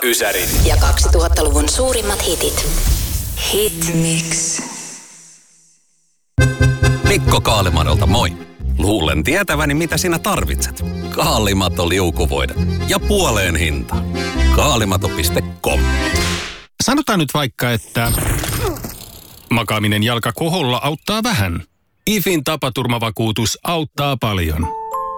Ysärin. Ja 2000-luvun suurimmat hitit. Hitmix. Mikko Kaalimadolta moi. Luulen tietäväni, mitä sinä tarvitset. Kaalimato liukuvoide ja puoleen hinta. Kaalimato.com. Sanotaan nyt vaikka, että makaaminen jalka koholla auttaa vähän. IFin tapaturmavakuutus auttaa paljon.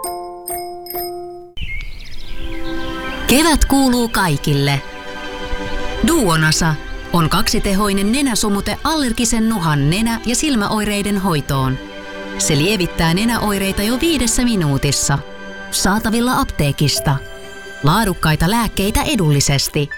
Kevät kuuluu kaikille. Duonasa on kaksitehoinen nenäsumute allergisen nuhan nenä- ja silmäoireiden hoitoon. Se lievittää nenäoireita jo 5 minuutissa. Saatavilla apteekista. Laadukkaita lääkkeitä edullisesti.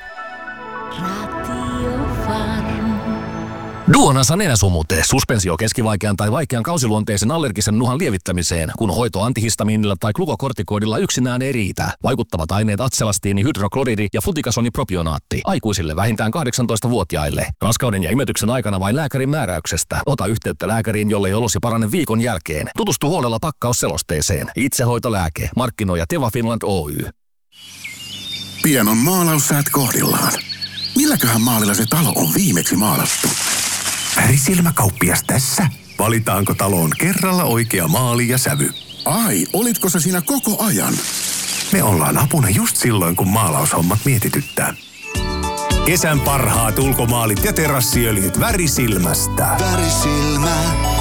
Duonasa nenäsumute, suspensio keskivaikean tai vaikean kausiluonteisen allergisen nuhan lievittämiseen, kun hoito antihistamiinilla tai glukokortikoidilla yksinään ei riitä. Vaikuttavat aineet atselastiini, hydrokloridi ja flutikasonipropionaatti. Aikuisille vähintään 18-vuotiaille. Raskauden ja imetyksen aikana vain lääkärin määräyksestä. Ota yhteyttä lääkäriin, jollei olosi parane viikon jälkeen. Tutustu huolella pakkausselosteeseen. Itsehoitolääke. Markkinoi Teva Finland Oy. Pian on maalaussäät kohdillaan. Milläköhän maalilla se talo on viimeksi maalattu? Värisilmäkauppias tässä. Valitaanko taloon kerralla oikea maali ja sävy? Ai, olitko sä siinä koko ajan? Me ollaan apuna just silloin, kun maalaushommat mietityttää. Kesän parhaat ulkomaalit ja terassiöljyt Värisilmästä. Värisilmä.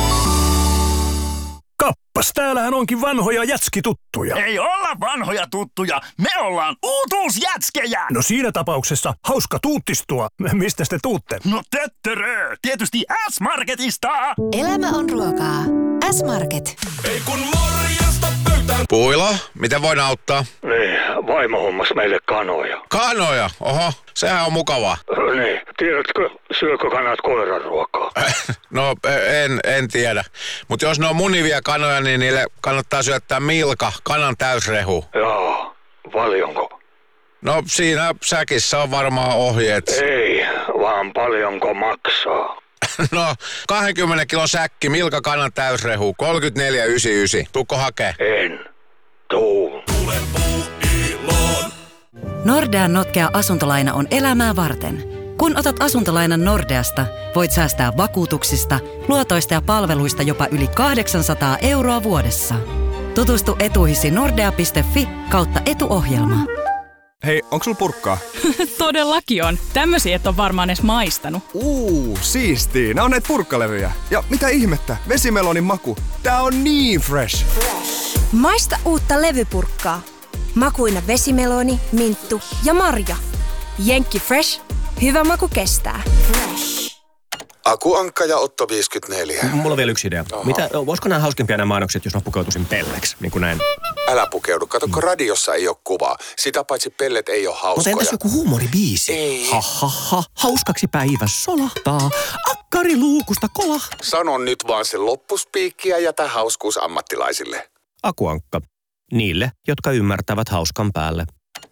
Kappas, täällähän onkin vanhoja jätskituttuja. Ei olla vanhoja tuttuja, me ollaan uutuusjätskejä! No siinä tapauksessa hauska tuuttistua. Mistä te tuutte? No töttörö, tietysti S-Marketista! Elämä on ruokaa. S-Market. Ei kun morjesta pöytään. Puila, miten voin auttaa? Niin, vaimo hommas meille kanoja. Kanoja? Oho, sehän on mukavaa. Niin, tiedätkö, syökö kanat koiran ruokaa? No, en tiedä. Mutta jos ne on munivia kanoja, niin niille kannattaa syöttää Milka, kanan täysrehu. Joo, paljonko? No, siinä säkissä on varmaan ohjeet. Ei, vaan paljonko maksaa? No, 20 kilon säkki, Milka kanan täysrehu, 34,99. Tuukko hakee? En. Tuu. Nordean notkea asuntolaina on elämää varten. Kun otat asuntolainan Nordeasta, voit säästää vakuutuksista, luotoista ja palveluista jopa yli 800 € vuodessa. Tutustu etuihisi nordea.fi/etuohjelma. Hei, onks sul purkkaa? Todellakin on. Tämmösiä et on varmaan edes maistanut. Siistii. Nää on näitä purkkalevyjä. Ja mitä ihmettä? Vesimelonin maku. Tää on niin fresh. Maista uutta levypurkkaa. Makuina vesimeloni, minttu ja marja. Jenkki Fresh. Hyvä maku kestää. Aku Ankka ja Otto 54. Mulla on vielä yksi idea. Voisiko nämä hauskimpia nämä mainokset, jos mä pukeutuisin pelleksi, niin kuin näin? Älä pukeudu. Kato, radiossa ei ole kuvaa. Sitä paitsi pellet ei ole hauskoja. Mutta entäs joku huumoribiisi? Ei. Hauskaksi päivä solahtaa. Akkari luukusta kolah. Sano nyt vaan se loppuspiikki ja jätä hauskuus ammattilaisille. Aku Ankka. Niille, jotka ymmärtävät hauskan päälle.